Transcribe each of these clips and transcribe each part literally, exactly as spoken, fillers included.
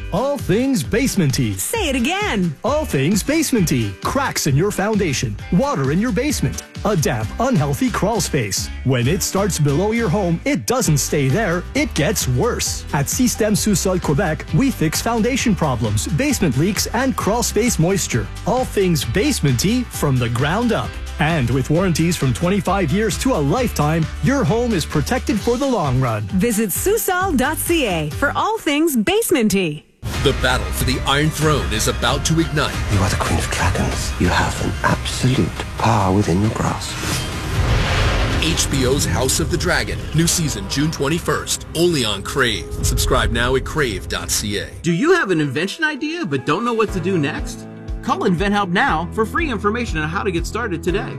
All things basementy. Say it again. All things basementy. Cracks in your foundation. Water in your basement. A damp, unhealthy crawl space. When it starts below your home, it doesn't stay there, it gets worse. At Système Sous-Sol Quebec, we fix foundation problems, basement leaks, and crawl space moisture. All things basementy from the ground up. And with warranties from twenty-five years to a lifetime, your home is protected for the long run. Visit Susol dot c a for all things basementy. The battle for the Iron Throne is about to ignite. You are the Queen of Dragons. You have an absolute power within your grasp. H B O's House of the Dragon. New season June twenty-first. Only on Crave. Subscribe now at crave dot c a. Do you have an invention idea but don't know what to do next? Call InventHelp now for free information on how to get started today.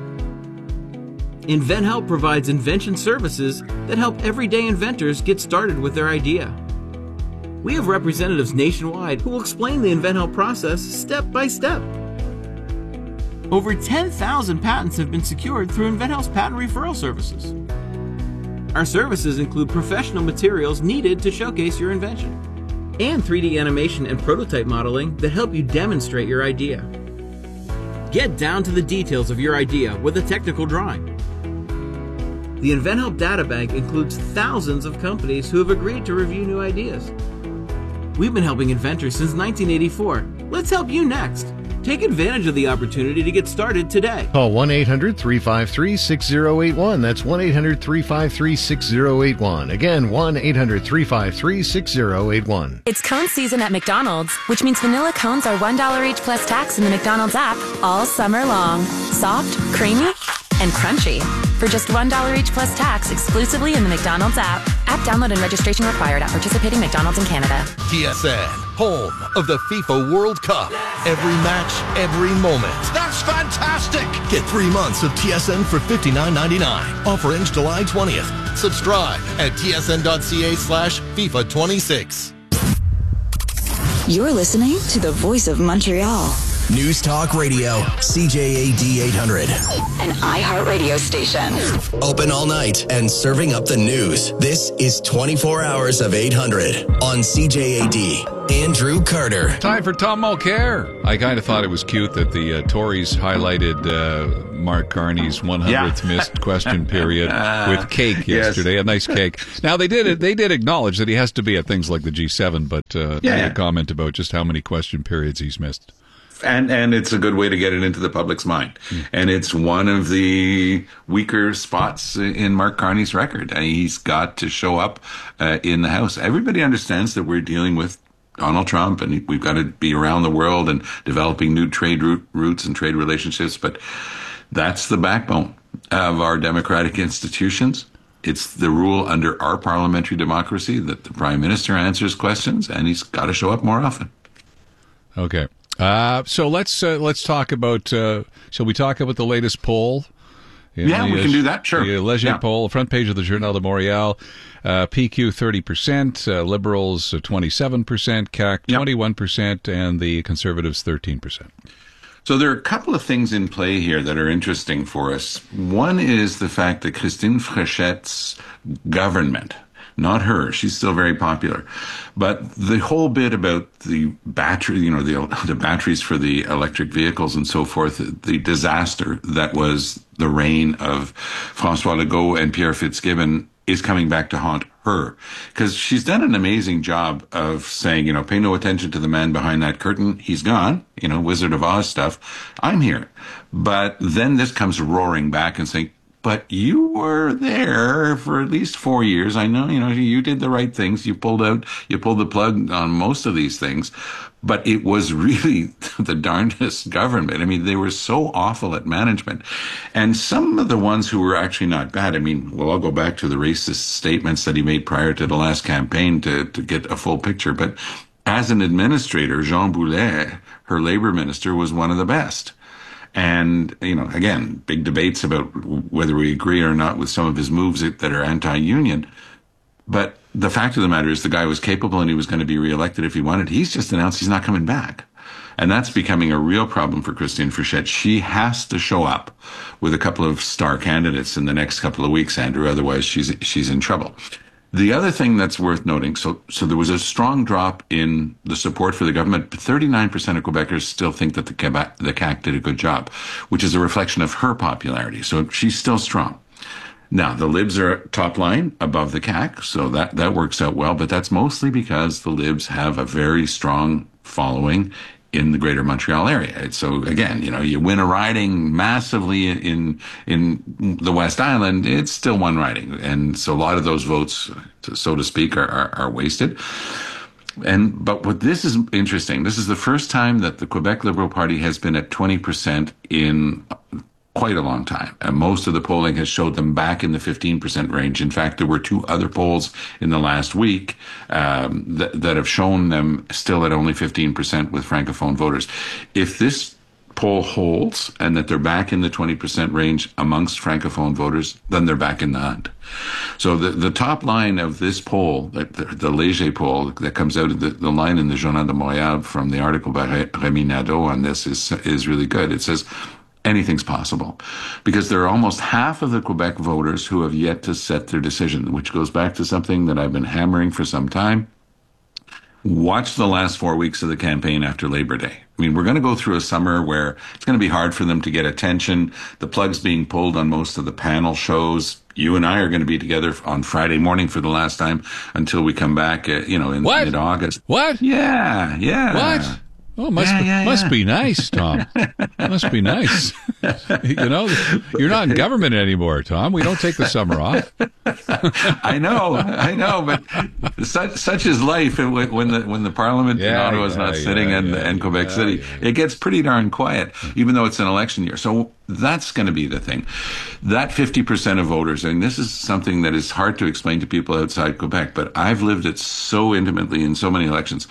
InventHelp provides invention services that help everyday inventors get started with their idea. We have representatives nationwide who will explain the InventHelp process step by step. Over ten thousand patents have been secured through InventHelp's patent referral services. Our services include professional materials needed to showcase your invention, and three D animation and prototype modeling that help you demonstrate your idea. Get down to the details of your idea with a technical drawing. The InventHelp Data Bank includes thousands of companies who have agreed to review new ideas. We've been helping inventors since nineteen eighty-four. Let's help you next. Take advantage of the opportunity to get started today. Call one eight hundred three five three six zero eight one. That's one eight hundred three five three six zero eight one. Again, one eight hundred three five three six zero eight one. It's cone season at McDonald's, which means vanilla cones are one dollar each plus tax in the McDonald's app all summer long. Soft, creamy, and crunchy. For just one dollar each plus tax exclusively in the McDonald's app. App download and registration required at participating McDonald's in Canada. T S N, home of the FIFA World Cup. Every match, every moment. That's fantastic! Get three months of T S N for fifty-nine ninety-nine. Offer ends July twentieth. Subscribe at tsn.ca slash FIFA 26. You're listening to the Voice of Montreal. News Talk Radio, C J A D eight hundred. An iHeart radio station. Open all night and serving up the news. This is twenty-four hours of eight hundred on C J A D. Andrew Carter. Time for Tom Mulcair. I kind of thought it was cute that the uh, Tories highlighted uh, Mark Carney's one hundredth yeah. missed question period with cake yesterday. Yes. A nice cake. Now, they did they did acknowledge that he has to be at things like the G seven, but uh, yeah, made a comment about just how many question periods he's missed. And and it's a good way to get it into the public's mind. Mm. And it's one of the weaker spots in Mark Carney's record. He's got to show up uh, in the House. Everybody understands that we're dealing with Donald Trump, and we've got to be around the world and developing new trade route, routes and trade relationships. But that's the backbone of our democratic institutions. It's the rule under our parliamentary democracy that the Prime Minister answers questions, and he's got to show up more often. Okay. Uh, so let's uh, let's talk about. Uh, shall we talk about the latest poll? In yeah, the, we can do that. Sure. The Leger yeah. poll, front page of the Journal de Montréal. Uh, P Q thirty percent, uh, Liberals twenty-seven percent, C A C twenty-one percent, yep. and the Conservatives thirteen percent. So there are a couple of things in play here that are interesting for us. One is the fact that Christine Fréchette's government. Not her. She's still very popular. But the whole bit about the battery, you know, the, the batteries for the electric vehicles and so forth, the disaster that was the reign of François Legault and Pierre Fitzgibbon is coming back to haunt her. Because she's done an amazing job of saying, you know, pay no attention to the man behind that curtain. He's gone. You know, Wizard of Oz stuff. I'm here. But then this comes roaring back and saying, but you were there for at least four years. I know, you know, you did the right things. You pulled out, you pulled the plug on most of these things, but it was really the darndest government. I mean, they were so awful at management. And some of the ones who were actually not bad, I mean, well, I'll go back to the racist statements that he made prior to the last campaign to, to get a full picture. But as an administrator, Jean Boulet, her labor minister, was one of the best. And, you know, again, big debates about whether we agree or not with some of his moves that are anti-union. But the fact of the matter is the guy was capable and he was going to be reelected if he wanted. He's just announced he's not coming back. And that's becoming a real problem for Christine Fréchette. She has to show up with a couple of star candidates in the next couple of weeks, Andrew. Otherwise, she's she's in trouble. The other thing that's worth noting, so so there was a strong drop in the support for the government, but thirty-nine percent of Quebecers still think that the Quebec, the C A Q did a good job, which is a reflection of her popularity. So she's still strong. Now, the Libs are top line above the C A Q, so that, that works out well, but that's mostly because the Libs have a very strong following in the Greater Montreal area. So again, you know, you win a riding massively in in the West Island, it's still one riding, and so a lot of those votes, so to speak, are are, are wasted. And but what this is interesting. This is the first time that the Quebec Liberal Party has been at twenty percent in quite a long time. And most of the polling has showed them back in the fifteen percent range. In fact, there were two other polls in the last week um, that, that have shown them still at only fifteen percent with Francophone voters. If this poll holds and that they're back in the twenty percent range amongst Francophone voters, then they're back in the hunt. So the, the top line of this poll, the, the Léger poll that comes out of the, the line in the Journal de Montréal from the article by Rémi Nadeau on this is, is really good. It says, anything's possible, because there are almost half of the Quebec voters who have yet to set their decision, which goes back to something that I've been hammering for some time. Watch the last four weeks of the campaign after Labor Day. I mean, we're going to go through a summer where it's going to be hard for them to get attention. The plug's being pulled on most of the panel shows. You and I are going to be together on Friday morning for the last time until we come back, uh, you know, in what? mid-August. What? Yeah, yeah. What? Oh, must yeah, be, yeah, must yeah. be nice, Tom. Must be nice. You know, you're not in government anymore, Tom. We don't take the summer off. I know, I know, but such such is life. And when when the when the Parliament Yeah, in Ottawa is yeah, not yeah, sitting yeah, and yeah, and Quebec yeah, City, yeah. it gets pretty darn quiet, even though it's an election year. So that's going to be the thing. That fifty percent of voters, and this is something that is hard to explain to people outside Quebec, but I've lived it so intimately in so many elections.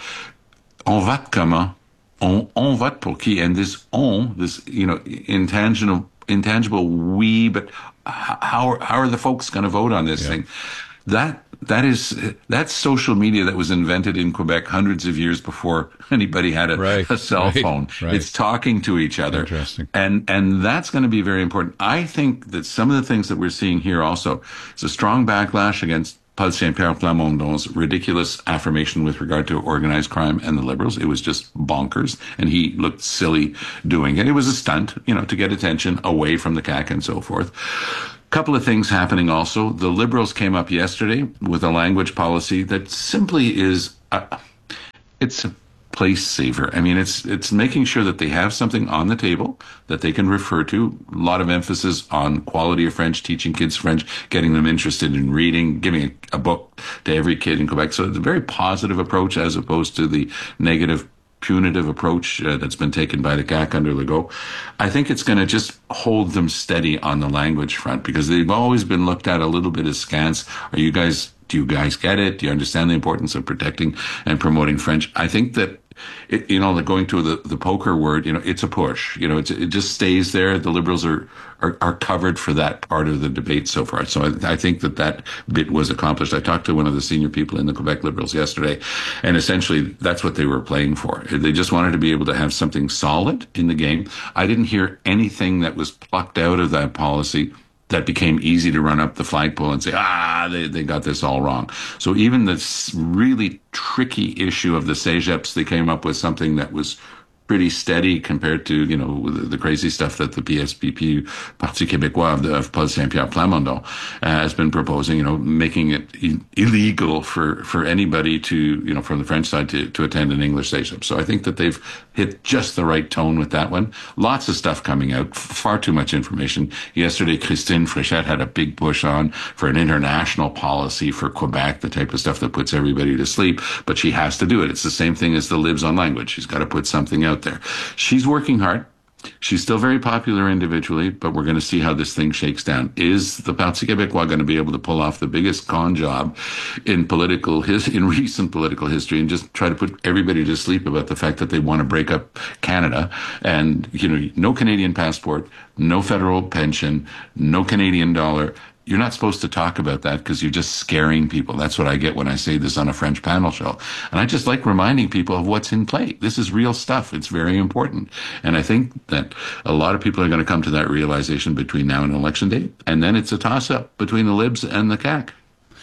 On vote comment? On, on vote pour qui? And this on, this, you know, intangible, intangible we, but how, how are the folks going to vote on this yeah. thing? That, that is, that's social media that was invented in Quebec hundreds of years before anybody had a, right. a cell right. phone. Right. It's talking to each other. Interesting. And, and that's going to be very important. I think that some of the things that we're seeing here also is a strong backlash against Paul Saint-Pierre Plamondon's ridiculous affirmation with regard to organized crime and the Liberals. It was just bonkers, and he looked silly doing it. It was a stunt, you know, to get attention away from the C A Q and so forth. Couple of things happening also. The Liberals came up yesterday with a language policy that simply is, uh, it's a place saver. I mean, it's it's making sure that they have something on the table that they can refer to. A lot of emphasis on quality of French, teaching kids French, getting them interested in reading, giving a, a book to every kid in Quebec. So it's a very positive approach as opposed to the negative, punitive approach uh, that's been taken by the C A Q under Legault. I think it's going to just hold them steady on the language front, because they've always been looked at a little bit askance. Are you guys, do you guys get it? Do you understand the importance of protecting and promoting French? I think that It, you know, like going to the, the poker word, you know, it's a push. You know, it's, it just stays there. The Liberals are, are, are covered for that part of the debate so far. So I, I think that that bit was accomplished. I talked to one of the senior people in the Quebec Liberals yesterday, and essentially that's what they were playing for. They just wanted to be able to have something solid in the game. I didn't hear anything that was plucked out of that policy that became easy to run up the flagpole and say, ah, they, they got this all wrong. So even this really tricky issue of the cégeps, they came up with something that was pretty steady compared to, you know, the, the crazy stuff that the P S P P, Parti Québécois of, the, of Paul Saint-Pierre Plamondon, uh, has been proposing, you know, making it I- illegal for, for anybody to, you know, from the French side to, to attend an English cégep. So I think that they've hit just the right tone with that one. Lots of stuff coming out, far too much information. Yesterday, Christine Fréchette had a big push on for an international policy for Quebec, the type of stuff that puts everybody to sleep, but she has to do it. It's the same thing as the Libs on language. She's got to put something out there. She's working hard. She's still very popular individually, but we're going to see how this thing shakes down. Is the Parti Québécois going to be able to pull off the biggest con job in political his in recent political history and just try to put everybody to sleep about the fact that they want to break up Canada and, you know, no Canadian passport, no federal pension, no Canadian dollar? You're not supposed to talk about that because you're just scaring people. That's what I get when I say this on a French panel show. And I just like reminding people of what's in play. This is real stuff. It's very important. And I think that a lot of people are going to come to that realization between now and election day. And then it's a toss-up between the Libs and the C A Q.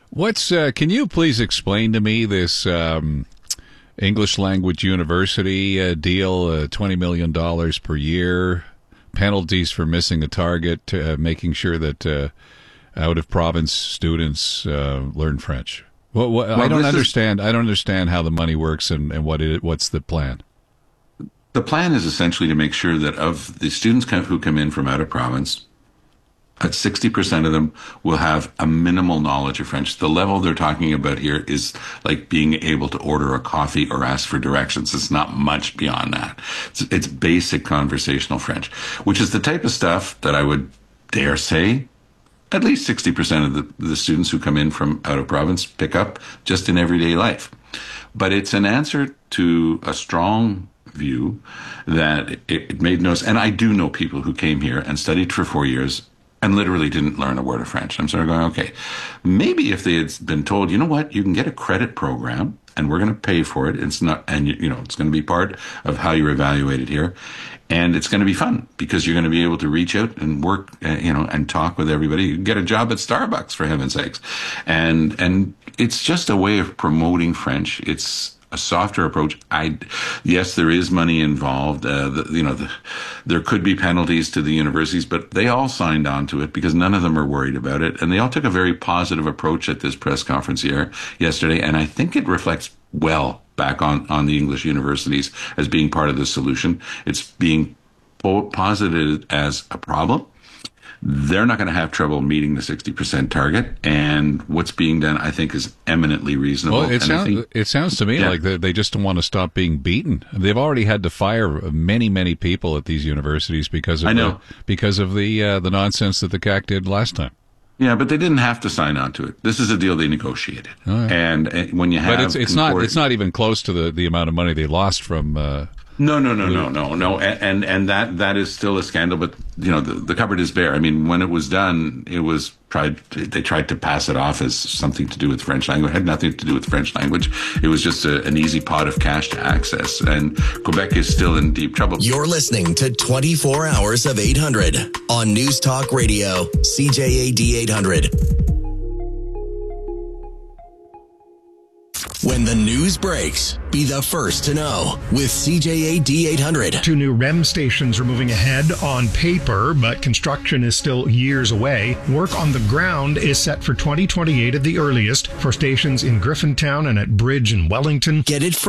What's uh, can you please explain to me this um, English language university uh, deal? Uh, Twenty million dollars per year, penalties for missing a target, uh, making sure that uh, out of province students uh, learn French. What, what, well, I don't understand. Is, I don't understand how the money works and, and what it, what's the plan. The plan is essentially to make sure that of the students who come in from out of province, at sixty percent of them will have a minimal knowledge of French. The level they're talking about here is like being able to order a coffee or ask for directions. It's not much beyond that. It's, it's basic conversational French, which is the type of stuff that I would dare say at least sixty percent of the, the students who come in from out of province pick up just in everyday life. But it's an answer to a strong view that it, it made no sense. And I do know people who came here and studied for four years and literally didn't learn a word of French. I'm sort of going, okay, maybe if they had been told, you know what, you can get a credit program and we're going to pay for it. It's not, and you, you know, it's going to be part of how you're evaluated here. And it's going to be fun because you're going to be able to reach out and work, uh, you know, and talk with everybody. You get a job at Starbucks, for heaven's sakes. And, and it's just a way of promoting French. It's a softer approach. I, yes, there is money involved. Uh, the, you know, the, there could be penalties to the universities, but they all signed on to it because none of them are worried about it. And they all took a very positive approach at this press conference here yesterday. And I think it reflects well back on, on the English universities as being part of the solution. It's being posited as a problem. They're not going to have trouble meeting the sixty percent target, and what's being done, I think, is eminently reasonable. Well, it, sounds, think, it sounds to me yeah. like they, they just don't want to stop being beaten. They've already had to fire many, many people at these universities because of I know. the, because of the uh, the nonsense that the C A C did last time. Yeah, but they didn't have to sign on to it. This is a deal they negotiated, right. and, and when you have, but it's it's not it's not even close to the, the amount of money they lost from. Uh, No, no, no, no, no, no, and, and and that that is still a scandal. But you know, the, the cupboard is bare. I mean, when it was done, it was tried. They tried to pass it off as something to do with French language. It had nothing to do with French language. It was just a, an easy pot of cash to access. And Quebec is still in deep trouble. You're listening to twenty-four hours of eight hundred on News Talk Radio, C J A D eight hundred. When the news breaks, be the first to know with C J A D eight hundred. Two new R E M stations are moving ahead on paper, but construction is still years away. Work on the ground is set for twenty twenty-eight at the earliest for stations in Griffintown and at Bridge in Wellington. Get it for